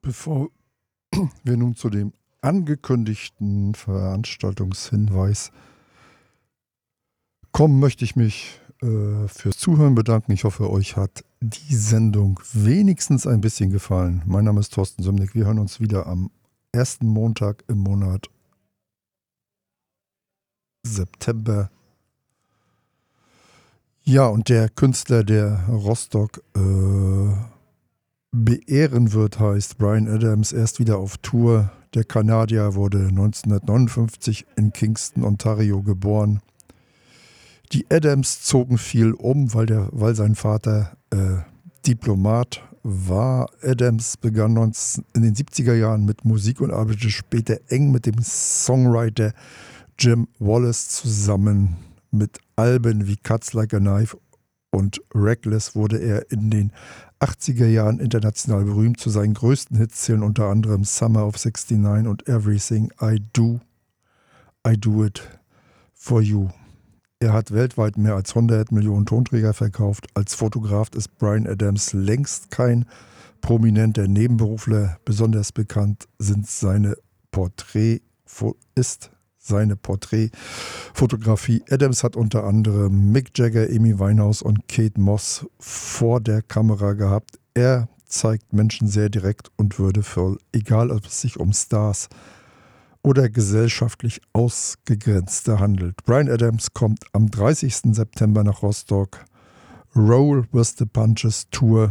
Bevor wir nun zu dem angekündigten Veranstaltungshinweis kommen, möchte ich mich fürs Zuhören bedanken. Ich hoffe, euch hat die Sendung wenigstens ein bisschen gefallen. Mein Name ist Thorsten Sümnick. Wir hören uns wieder am ersten Montag im Monat September. Ja, und der Künstler, der Rostock beehren wird, heißt Bryan Adams, erst wieder auf Tour. Der Kanadier wurde 1959 in Kingston, Ontario geboren. Die Adams zogen viel um, weil sein Vater Diplomat war. Adams begann in den 70er Jahren mit Musik und arbeitete später eng mit dem Songwriter Jim Wallace zusammen. Mit Alben wie Cuts Like a Knife und Reckless wurde er in den 80er Jahren international berühmt. Zu seinen größten Hits zählen unter anderem Summer of '69 und Everything I Do It For You. Er hat weltweit mehr als 100 Millionen Tonträger verkauft. Als Fotograf ist Bryan Adams längst kein prominenter Nebenberufler. Besonders bekannt sind seine Porträtfotografie. Adams hat unter anderem Mick Jagger, Amy Winehouse und Kate Moss vor der Kamera gehabt. Er zeigt Menschen sehr direkt und würdevoll, egal ob es sich um Stars oder gesellschaftlich Ausgegrenzte handelt. Bryan Adams kommt am 30. September nach Rostock. Roll with the Punches Tour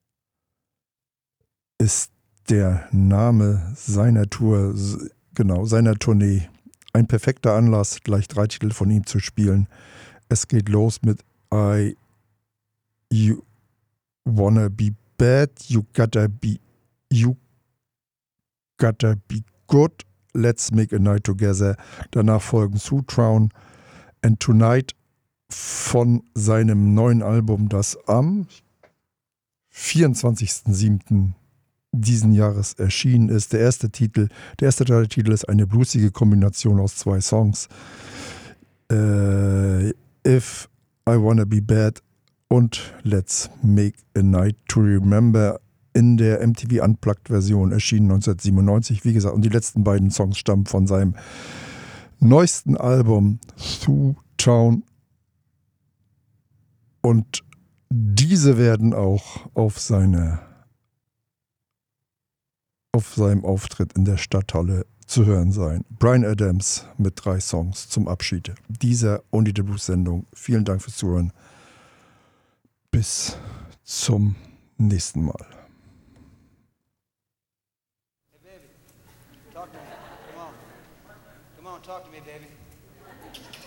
ist der Name seiner Tour, genau, seiner Tournee. Ein perfekter Anlass, gleich 3 Titel von ihm zu spielen. Es geht los mit You Wanna Be Bad, You Gotta Be Good, Let's Make a Night Together. Danach folgen Sutrown and Tonight von seinem neuen Album, das am 24.07. diesen Jahres erschienen ist. Der erste Titel ist eine bluesige Kombination aus 2 Songs. If I Wanna Be Bad und Let's Make a Night to Remember in der MTV Unplugged-Version erschienen 1997. Wie gesagt, und die letzten beiden Songs stammen von seinem neuesten Album Through Town. Und diese werden auch auf seinem Auftritt in der Stadthalle zu hören sein. Bryan Adams mit 3 Songs zum Abschied dieser Only the Blues Sendung. Vielen Dank fürs Zuhören. Bis zum nächsten Mal. Hey baby, talk to me. Come on, talk to me, baby.